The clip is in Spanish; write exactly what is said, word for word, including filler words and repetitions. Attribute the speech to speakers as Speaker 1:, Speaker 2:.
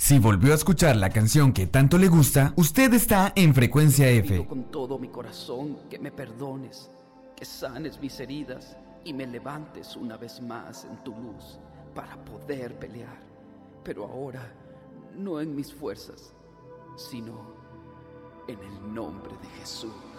Speaker 1: Si volvió a escuchar la canción que tanto le gusta, usted está en Frecuencia
Speaker 2: Te
Speaker 1: F.
Speaker 2: pido con todo mi corazón que me perdones, que sanes mis heridas y me levantes una vez más en tu luz para poder pelear. Pero ahora, no en mis fuerzas, sino en el nombre de Jesús.